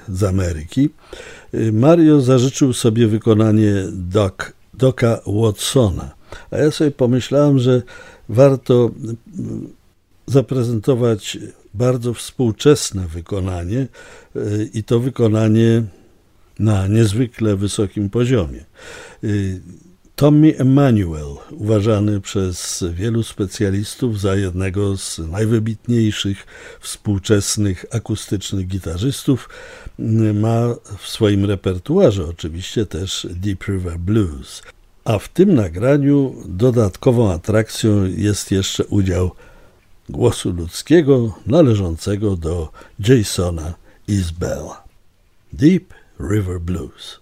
z Ameryki, Mario zażyczył sobie wykonanie Doca Watsona. A ja sobie pomyślałem, że warto zaprezentować bardzo współczesne wykonanie i to wykonanie na niezwykle wysokim poziomie. Tommy Emmanuel, uważany przez wielu specjalistów za jednego z najwybitniejszych współczesnych akustycznych gitarzystów, ma w swoim repertuarze oczywiście też Deep River Blues. A w tym nagraniu dodatkową atrakcją jest jeszcze udział głosu ludzkiego należącego do Jasona Isbella. Deep River Blues.